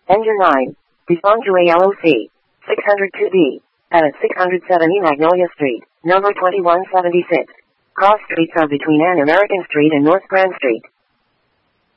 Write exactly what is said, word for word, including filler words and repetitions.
Engine nine. Respond to A L O C. six hundred two B. At six hundred seventy Magnolia Street, number twenty-one seventy-six. Cross streets are between An American Street and North Grand Street.